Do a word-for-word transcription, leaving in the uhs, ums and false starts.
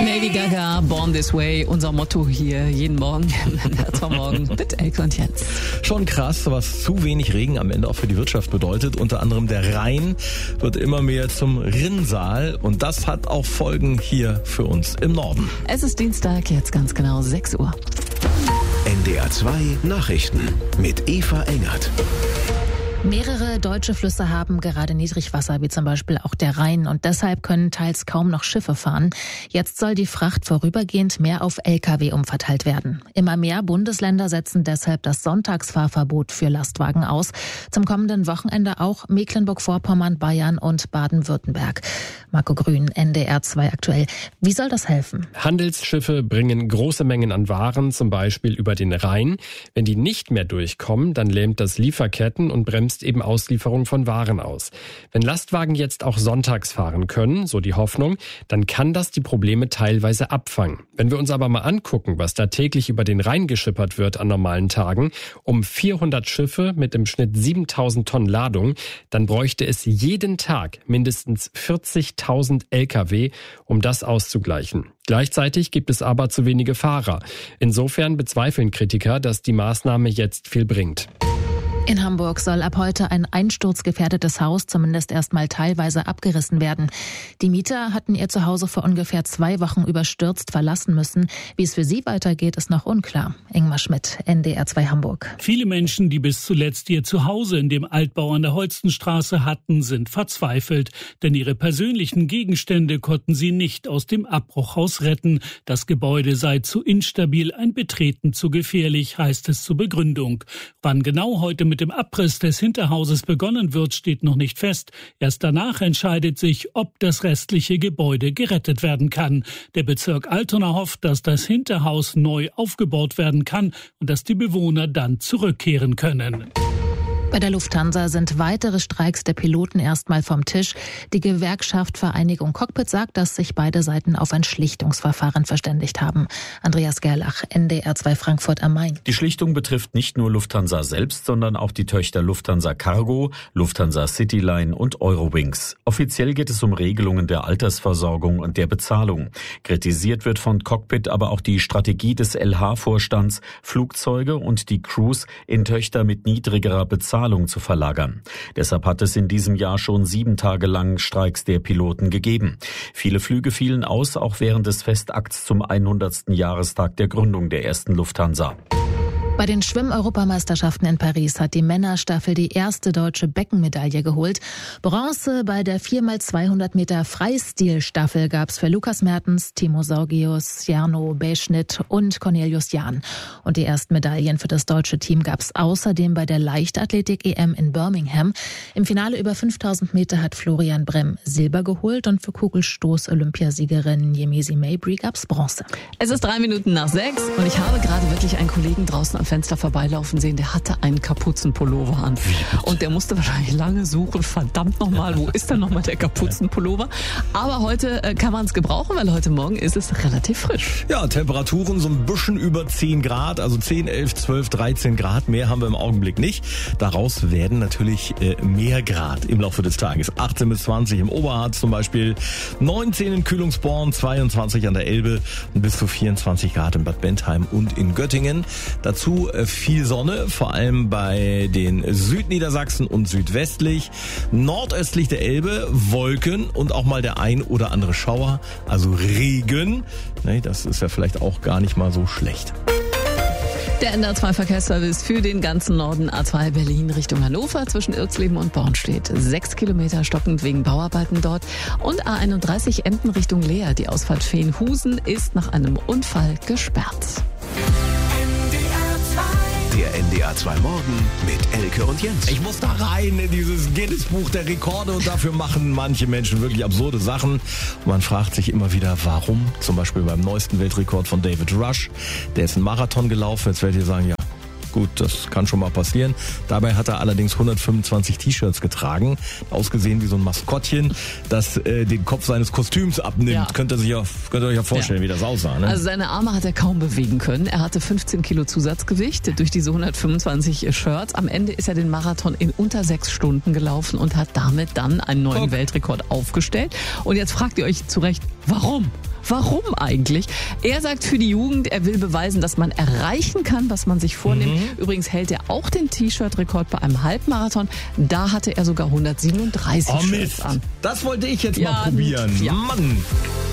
Lady Gaga, Born This Way, unser Motto hier jeden Morgen, Morgen mit Elke und Jens. Schon krass, was zu wenig Regen am Ende auch für die Wirtschaft bedeutet. Unter anderem der Rhein wird immer mehr zum Rinnsal und das hat auch Folgen hier für uns im Norden. Es ist Dienstag, jetzt ganz genau sechs Uhr. N D R zwei Nachrichten mit Eva Engert. Mehrere deutsche Flüsse haben gerade Niedrigwasser, wie zum Beispiel auch der Rhein. Und deshalb können teils kaum noch Schiffe fahren. Jetzt soll die Fracht vorübergehend mehr auf L K W umverteilt werden. Immer mehr Bundesländer setzen deshalb das Sonntagsfahrverbot für Lastwagen aus. Zum kommenden Wochenende auch Mecklenburg-Vorpommern, Bayern und Baden-Württemberg. Marco Grün, N D R zwei aktuell. Wie soll das helfen? Handelsschiffe bringen große Mengen an Waren, zum Beispiel über den Rhein. Wenn die nicht mehr durchkommen, dann lähmt das Lieferketten und bremst eben Auslieferung von Waren aus. Wenn Lastwagen jetzt auch sonntags fahren können, so die Hoffnung, dann kann das die Probleme teilweise abfangen. Wenn wir uns aber mal angucken, was da täglich über den Rhein geschippert wird an normalen Tagen, um vierhundert Schiffe mit im Schnitt siebentausend Tonnen Ladung, dann bräuchte es jeden Tag mindestens vierzigtausend L K W, um das auszugleichen. Gleichzeitig gibt es aber zu wenige Fahrer. Insofern bezweifeln Kritiker, dass die Maßnahme jetzt viel bringt. In Hamburg soll ab heute ein einsturzgefährdetes Haus zumindest erstmal teilweise abgerissen werden. Die Mieter hatten ihr Zuhause vor ungefähr zwei Wochen überstürzt verlassen müssen. Wie es für sie weitergeht, ist noch unklar. Ingmar Schmidt, N D R zwei Hamburg. Viele Menschen, die bis zuletzt ihr Zuhause in dem Altbau an der Holstenstraße hatten, sind verzweifelt. Denn ihre persönlichen Gegenstände konnten sie nicht aus dem Abbruchhaus retten. Das Gebäude sei zu instabil, ein Betreten zu gefährlich, heißt es zur Begründung. Wann genau heute mit Mit dem Abriss des Hinterhauses begonnen wird, steht noch nicht fest. Erst danach entscheidet sich, ob das restliche Gebäude gerettet werden kann. Der Bezirk Altona hofft, dass das Hinterhaus neu aufgebaut werden kann und dass die Bewohner dann zurückkehren können. Bei der Lufthansa sind weitere Streiks der Piloten erstmal vom Tisch. Die Gewerkschaft Vereinigung Cockpit sagt, dass sich beide Seiten auf ein Schlichtungsverfahren verständigt haben. Andreas Gerlach, N D R zwei Frankfurt am Main. Die Schlichtung betrifft nicht nur Lufthansa selbst, sondern auch die Töchter Lufthansa Cargo, Lufthansa Cityline und Eurowings. Offiziell geht es um Regelungen der Altersversorgung und der Bezahlung. Kritisiert wird von Cockpit aber auch die Strategie des L H-Vorstands, Flugzeuge und die Crews in Töchter mit niedrigerer Bezahlung zu verlagern. Deshalb hat es in diesem Jahr schon sieben Tage lang Streiks der Piloten gegeben. Viele Flüge fielen aus, auch während des Festakts zum hundertsten Jahrestag der Gründung der ersten Lufthansa. Bei den Schwimm-Europameisterschaften in Paris hat die Männerstaffel die erste deutsche Beckenmedaille geholt. Bronze bei der vier mal zweihundert Meter Freistilstaffel gab es für Lukas Mertens, Timo Sorgius, Jarno Beschnitt und Cornelius Jahn. Und die ersten Medaillen für das deutsche Team gab es außerdem bei der Leichtathletik-E M in Birmingham. Im Finale über fünftausend Meter hat Florian Bremm Silber geholt und für Kugelstoß-Olympiasiegerin Yemisi Mabry gab es Bronze. Es ist drei Minuten nach sechs und ich habe gerade wirklich einen Kollegen draußen am Fenster vorbeilaufen sehen, der hatte einen Kapuzenpullover an. Und der musste wahrscheinlich lange suchen. Verdammt nochmal, wo ist denn nochmal der Kapuzenpullover? Aber heute äh, kann man es gebrauchen, weil heute Morgen ist es relativ frisch. Ja, Temperaturen so ein bisschen über zehn Grad, also zehn, elf, zwölf, dreizehn Grad. Mehr haben wir im Augenblick nicht. Daraus werden natürlich äh, mehr Grad im Laufe des Tages. achtzehn bis zwanzig im Oberharz zum Beispiel, neunzehn in Kühlungsborn, zweiundzwanzig an der Elbe, bis zu vierundzwanzig Grad in Bad Bentheim und in Göttingen. Dazu viel Sonne, vor allem bei den Südniedersachsen und südwestlich. Nordöstlich der Elbe Wolken und auch mal der ein oder andere Schauer, also Regen. Das ist ja vielleicht auch gar nicht mal so schlecht. Der N D R zwei Verkehrsservice für den ganzen Norden A zwei Berlin Richtung Hannover zwischen Irxleben und Born steht. Sechs Kilometer stockend wegen Bauarbeiten dort. Und A einunddreißig Emden Richtung Leer. Die Ausfahrt Feenhusen ist nach einem Unfall gesperrt. Der N D R zwei Morgen mit Elke und Jens. Ich muss da rein in dieses Guinness-Buch der Rekorde und dafür machen manche Menschen wirklich absurde Sachen. Und man fragt sich immer wieder, warum? Zum Beispiel beim neuesten Weltrekord von David Rush. Der ist einen Marathon gelaufen. Jetzt werdet ihr sagen, ja, gut, das kann schon mal passieren. Dabei hat er allerdings hundertfünfundzwanzig T-Shirts getragen, ausgesehen wie so ein Maskottchen, das äh, den Kopf seines Kostüms abnimmt. Ja. Könnt ihr sich ja, könnt ihr euch ja vorstellen, ja, wie das aussah. Ne? Also seine Arme hat er kaum bewegen können. Er hatte fünfzehn Kilo Zusatzgewicht durch diese hundertfünfundzwanzig Shirts. Am Ende ist er den Marathon in unter sechs Stunden gelaufen und hat damit dann einen neuen Guck. Weltrekord aufgestellt. Und jetzt fragt ihr euch zu Recht, warum? Warum eigentlich? Er sagt für die Jugend, er will beweisen, dass man erreichen kann, was man sich vornimmt. Mhm. Übrigens hält er auch den T-Shirt-Rekord bei einem Halbmarathon. Da hatte er sogar hundertsiebenunddreißig oh, Shirts an. Das wollte ich jetzt ja, mal probieren. Ja. Mann.